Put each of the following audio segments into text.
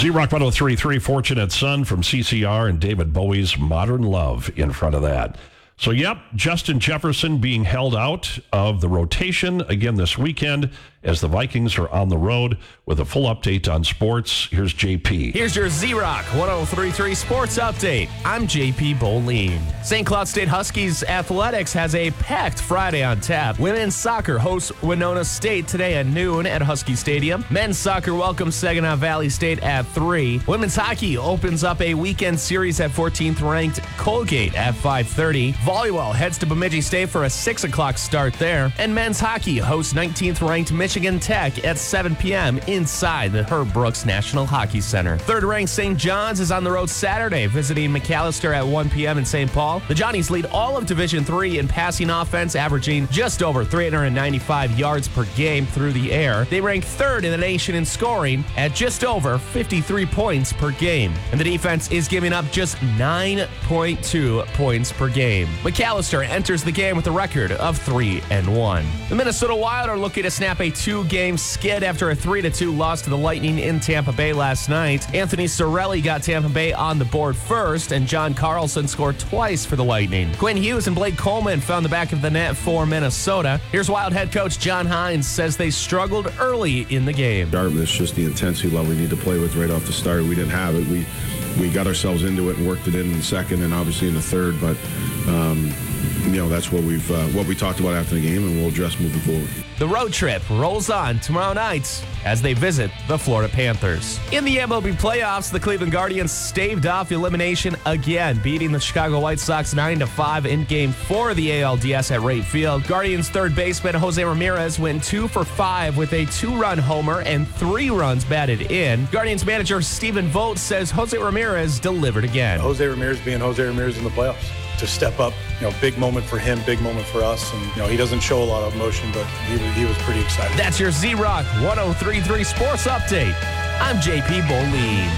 Z-Rock 103.3, Fortunate Son from CCR and David Bowie's Modern Love in front of that. So, yep, Justin Jefferson being held out of the rotation again this weekend as the Vikings are on the road. With a full update on sports, here's JP. Here's your Z-Rock 103.3 Sports Update. I'm JP Boleen. St. Cloud State Huskies Athletics has a packed Friday on tap. Women's soccer hosts Winona State today at noon at Husky Stadium. Men's soccer welcomes Saginaw Valley State at 3. Women's hockey opens up a weekend series at 14th-ranked Colgate at 5:30. Volleyball heads to Bemidji State for a 6 o'clock start there. And men's hockey hosts 19th-ranked Michigan Tech at 7 p.m. inside the Herb Brooks National Hockey Center. Third-ranked St. John's is on the road Saturday, visiting McAllister at 1 p.m. in St. Paul. The Johnnies lead all of Division III in passing offense, averaging just over 395 yards per game through the air. They rank third in the nation in scoring at just over 53 points per game. And the defense is giving up just 9.2 points per game. McAllister enters the game with a record of 3-1. The Minnesota Wild are looking to snap a 2-game skid after a 3-2 loss to the Lightning in Tampa Bay last night. Anthony Cirelli got Tampa Bay on the board first, and John Carlson scored twice for the Lightning. Quinn Hughes and Blake Coleman found the back of the net for Minnesota. Here's Wild head coach John Hines says they struggled early in the game. It's just the intensity level we need to play with right off the start. We didn't have it. We got ourselves into it and worked it in the second and obviously in the third, but that's what we talked about after the game, and we'll address moving forward. The road trip rolls on tomorrow night as they visit the Florida Panthers. In the MLB playoffs, the Cleveland Guardians staved off elimination again, beating the Chicago White Sox 9-5 in Game 4 of the ALDS at Wright Field. Guardians third baseman Jose Ramirez went 2 for 5 with a 2-run homer and 3 runs batted in. Guardians manager Stephen Vogt says Jose Ramirez delivered again. Jose Ramirez being Jose Ramirez in the playoffs. To step up, big moment for him, big moment for us. And, he doesn't show a lot of emotion, but he was pretty excited. That's your Z-Rock 103.3 Sports Update. I'm JP Boleen.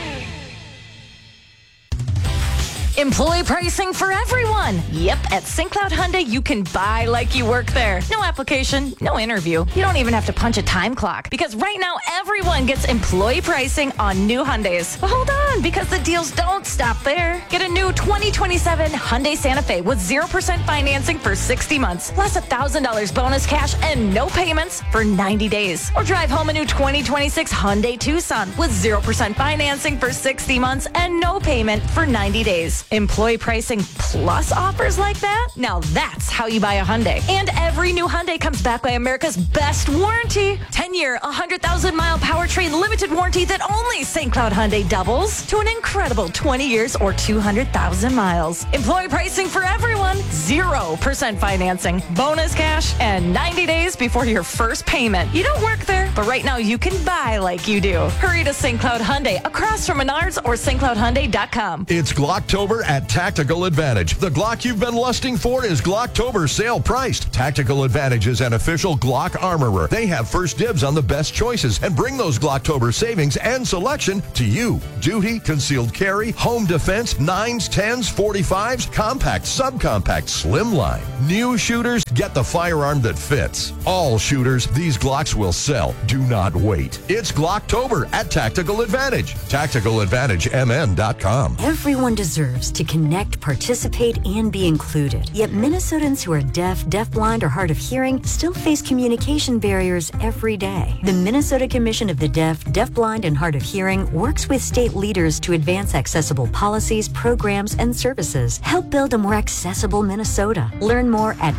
Employee pricing for everyone. Yep, at St. Cloud Hyundai, you can buy like you work there. No application, no interview. You don't even have to punch a time clock because right now everyone gets employee pricing on new Hyundais. But hold on, because the deals don't stop there. Get a new 2027 Hyundai Santa Fe with 0% financing for 60 months, plus $1,000 bonus cash and no payments for 90 days. Or drive home a new 2026 Hyundai Tucson with 0% financing for 60 months and no payment for 90 days. Employee pricing plus offers like that? Now that's how you buy a Hyundai. And every new Hyundai comes back by America's best warranty. 10-year, 100,000-mile powertrain limited warranty that only St. Cloud Hyundai doubles to an incredible 20 years or 200,000 miles. Employee pricing for everyone. 0% financing, bonus cash, and 90 days before your first payment. You don't work there, but right now you can buy like you do. Hurry to St. Cloud Hyundai across from Menards or stcloudhyundai.com. It's Glocktober at Tactical Advantage. The Glock you've been lusting for is Glocktober sale priced. Tactical Advantage is an official Glock armorer. They have first dibs on the best choices and bring those Glocktober savings and selection to you. Duty, concealed carry, home defense, 9s, 10s, 45s, compact, subcompact, slimline. New shooters get the firearm that fits. All shooters, these Glocks will sell. Do not wait. It's Glocktober at Tactical Advantage. TacticalAdvantageMN.com. Everyone deserves to connect, participate, and be included. Yet Minnesotans who are deaf, deafblind, or hard of hearing still face communication barriers every day. The Minnesota Commission of the Deaf, Deafblind, and Hard of Hearing works with state leaders to advance accessible policies, programs, and services. Help build a more accessible Minnesota. Learn more at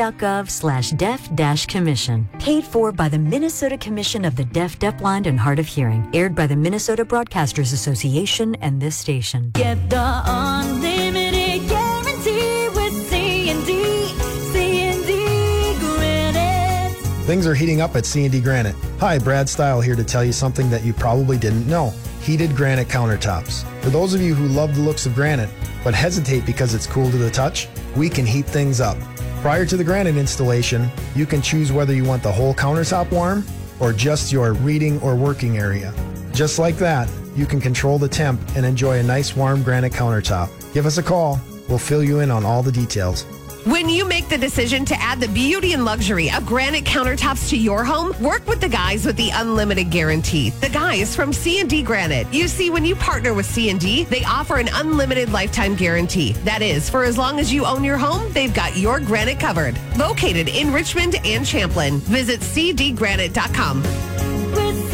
mn.gov/deaf-commission. Paid for by the Minnesota Commission of the Deaf, Deafblind, and Hard of Hearing. Aired by the Minnesota Broadcasters Association and this station. Get the unlimited guarantee with C&D Granite. Things are heating up at C&D Granite. Hi, Brad Stile here to tell you something that you probably didn't know. Heated granite countertops. For those of you who love the looks of granite, but hesitate because it's cool to the touch, we can heat things up. Prior to the granite installation, you can choose whether you want the whole countertop warm or just your reading or working area. Just like that, you can control the temp and enjoy a nice warm granite countertop. Give us a call. We'll fill you in on all the details. When you make the decision to add the beauty and luxury of granite countertops to your home, work with the guys with the unlimited guarantee. The guys from C&D Granite. You see, when you partner with C&D, they offer an unlimited lifetime guarantee. That is, for as long as you own your home, they've got your granite covered. Located in Richmond and Champlin. Visit cdgranite.com. With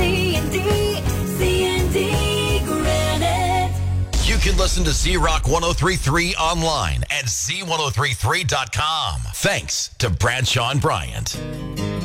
C&D Granite. You can listen to Z-Rock 103.3 online at z1033.com. Thanks to Bradshaw and Bryant.